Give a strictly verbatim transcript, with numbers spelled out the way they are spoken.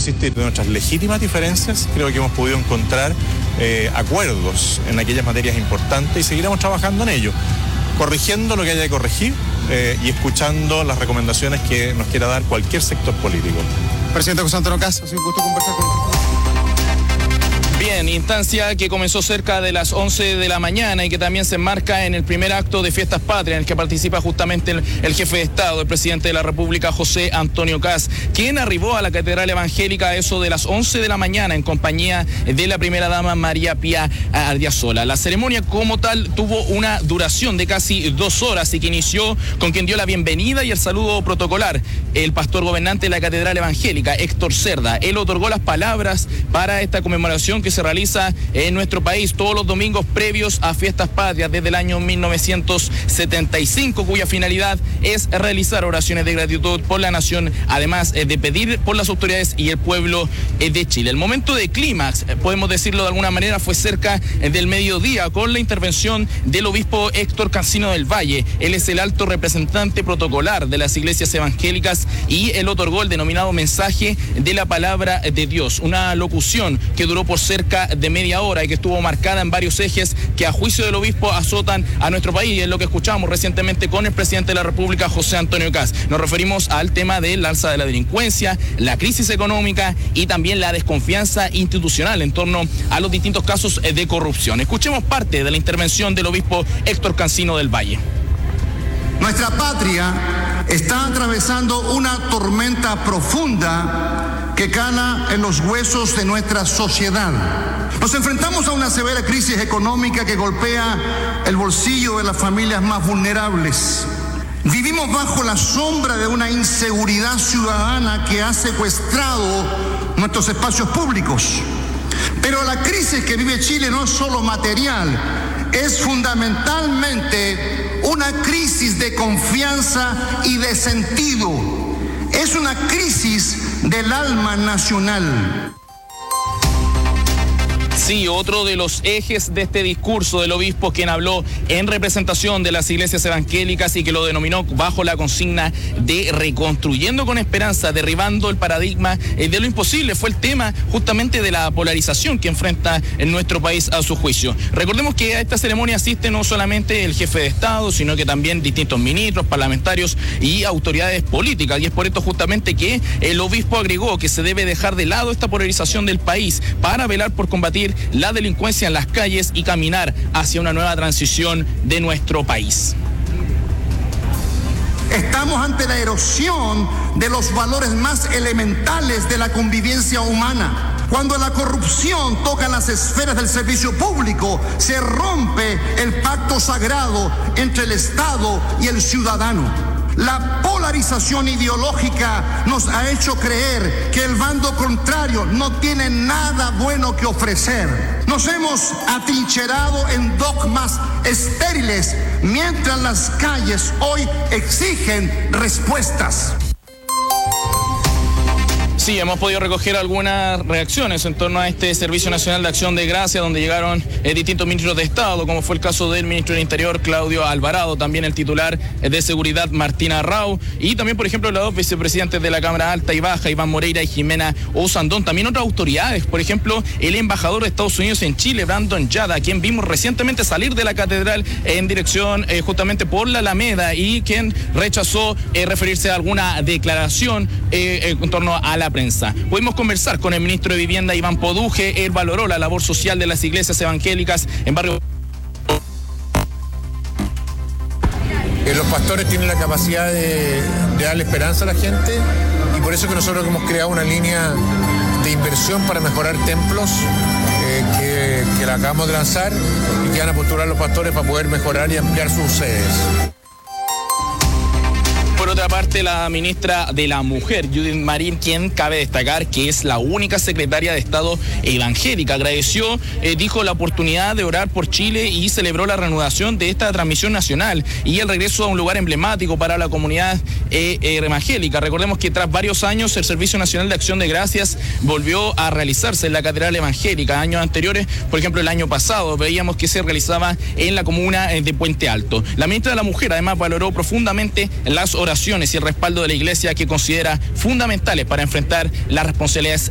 insistir, de nuestras legítimas diferencias, creo que hemos podido encontrar eh, acuerdos en aquellas materias importantes y seguiremos trabajando en ello, corrigiendo lo que haya que corregir eh, y escuchando las recomendaciones que nos quiera dar cualquier sector político. Presidente José Antonio Kast, ha sido un gusto conversar con usted. Bien, instancia que comenzó cerca de las once de la mañana y que también se enmarca en el primer acto de Fiestas Patrias, en el que participa justamente el, el jefe de Estado, el presidente de la República, José Antonio Kast, quien arribó a la Catedral Evangélica a eso de las once de la mañana en compañía de la primera dama María Pía Ardiasola. La ceremonia como tal tuvo una duración de casi dos horas y que inició con quien dio la bienvenida y el saludo protocolar, el pastor gobernante de la Catedral Evangélica, Héctor Cerda. Él otorgó las palabras para esta conmemoración que se realiza en nuestro país todos los domingos previos a Fiestas Patrias desde el año mil novecientos setenta y cinco, cuya finalidad es realizar oraciones de gratitud por la nación, además de pedir por las autoridades y el pueblo de Chile. El momento de clímax, podemos decirlo de alguna manera, fue cerca del mediodía con la intervención del obispo Héctor Cancino del Valle. Él es el alto representante protocolar de las iglesias evangélicas y él otorgó el denominado mensaje de la palabra de Dios, una locución que duró por cerca de media hora y que estuvo marcada en varios ejes que a juicio del obispo azotan a nuestro país, y es lo que escuchamos recientemente con el presidente de la República, José Antonio Kast. Nos referimos al tema del alza de la delincuencia, la crisis económica y también la desconfianza institucional en torno a los distintos casos de corrupción. Escuchemos parte de la intervención del obispo Héctor Cancino del Valle. Nuestra patria está atravesando una tormenta profunda que cala en los huesos de nuestra sociedad. Nos enfrentamos a una severa crisis económica que golpea el bolsillo de las familias más vulnerables. Vivimos bajo la sombra de una inseguridad ciudadana que ha secuestrado nuestros espacios públicos. Pero la crisis que vive Chile no es solo material, es fundamentalmente una crisis de confianza y de sentido. Es una crisis del alma nacional. Sí, otro de los ejes de este discurso del obispo, quien habló en representación de las iglesias evangélicas y que lo denominó bajo la consigna de reconstruyendo con esperanza, derribando el paradigma de lo imposible, fue el tema justamente de la polarización que enfrenta en nuestro país a su juicio. Recordemos que a esta ceremonia asiste no solamente el jefe de Estado, sino que también distintos ministros, parlamentarios y autoridades políticas, y es por esto justamente que el obispo agregó que se debe dejar de lado esta polarización del país para velar por combatir la delincuencia en las calles y caminar hacia una nueva transición de nuestro país. Estamos ante la erosión de los valores más elementales de la convivencia humana. Cuando la corrupción toca las esferas del servicio público, se rompe el pacto sagrado entre el Estado y el ciudadano. La polarización ideológica nos ha hecho creer que el bando contrario no tiene nada bueno que ofrecer. Nos hemos atrincherado en dogmas estériles mientras las calles hoy exigen respuestas. Sí, hemos podido recoger algunas reacciones en torno a este Servicio Nacional de Acción de Gracias, donde llegaron eh, distintos ministros de Estado, como fue el caso del ministro del Interior, Claudio Alvarado, también el titular eh, de Seguridad, Martina Rau, y también, por ejemplo, los dos vicepresidentes de la Cámara Alta y Baja, Iván Moreira y Jimena Osandón. También otras autoridades, por ejemplo, el embajador de Estados Unidos en Chile, Brandon Yada, quien vimos recientemente salir de la catedral en dirección eh, justamente por la Alameda y quien rechazó eh, referirse a alguna declaración eh, en torno a la prensa. Pudimos conversar con el ministro de Vivienda, Iván Poduje. Él valoró la labor social de las iglesias evangélicas en barrio. Eh, los pastores tienen la capacidad de, de darle esperanza a la gente, y por eso que nosotros hemos creado una línea de inversión para mejorar templos eh, que, que la acabamos de lanzar y que van a postular los pastores para poder mejorar y ampliar sus sedes. Por otra parte, la ministra de la Mujer, Judith Marín, quien cabe destacar que es la única secretaria de Estado evangélica, agradeció, eh, dijo, la oportunidad de orar por Chile y celebró la reanudación de esta transmisión nacional y el regreso a un lugar emblemático para la comunidad eh, eh, evangélica. Recordemos que tras varios años el Servicio Nacional de Acción de Gracias volvió a realizarse en la Catedral Evangélica. Años anteriores, por ejemplo, el año pasado, veíamos que se realizaba en la comuna de Puente Alto. La ministra de la Mujer además valoró profundamente las oraciones y el respaldo de la Iglesia, que considera fundamentales para enfrentar las responsabilidades